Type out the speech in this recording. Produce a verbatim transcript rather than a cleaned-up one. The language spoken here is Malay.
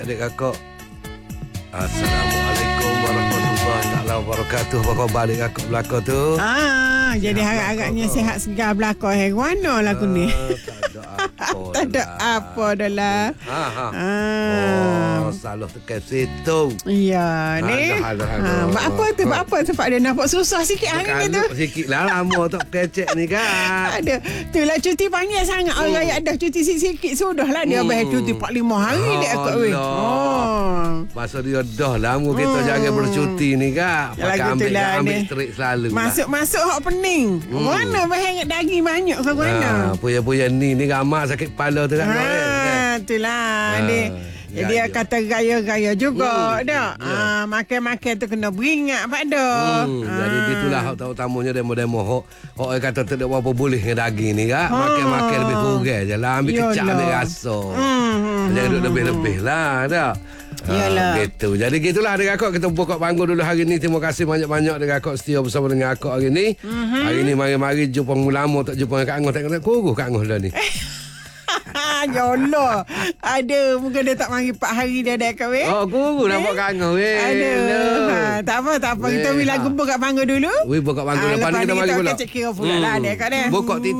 adik kakak. Assalamualaikum warahmatullahi taala wabarakatuh. Apa khabar adik kakak belakang tu? Ah, jadi harap-harapnya sihat segar belakang. Hei, mana lah aku ni? Tak ada apa dah lah. Ha ha. Ah. Oh, salah tekan situ. Ya, ni. Aduh, aduh, aduh. Ha, buat apa tu? Buat apa tempat dia nampak susah sikit hari ni tu? Sikit lah lama tak kecek ni kan. Ada. Itulah cuti panjang sangat. Oh, ya, dah cuti sikit-sikit sudah lah dia bayar cuti empat lima hari dia akak weh. Oh. Masa dia dah lama kita Hmm. jangan bercuti ni kak. Yalah, Pakai ambil gitulah ambil ni. trik selalu. Masuk-masuk hak pening. Hmm. Mana bayar daging banyak ke mana? Ha, puya-puya ni ni ramai sakit kepala tu kan. Ha, itulah Ha, dia. ya, Dia ya. kata gaya-gaya juga Hmm, dak. ya. Ah, makan-makan tu kena beringat pada. Hmm, Jadi gitulah hak utamanya demo-demo hok hok kata tak ada apa boleh dengan daging ni kak. Ha. Makan-makan lebih kurang je lah. Ambil kecak Yalah. ambil rasa. Hmm, hmm, Jangan duduk lebih-lebih lah tak. Yalah. Ha, gitu. Jadi gitulah adik kakak kita buka panggung dulu hari ni. Terima kasih banyak-banyak adik kakak setia bersama dengan akak hari ni. Mm-hmm. Hari ni mari-mari jumpa lama tak jumpa dengan Kak Angah. Tak kena kuruh Kak Angah dah ni. Ya Allah. Ada mungkin dia tak mari empat hari dia ada kat weh. Oh, kuruh nampak Kak Angah weh. Aduh. Ha, tak apa, tak apa. Kita Weh, beri lagu ha. buka panggung dulu. Weh buka panggung Ah, lepas ni kita mari kita pula. kecek kira pula lah dia kat dia. Buka Tita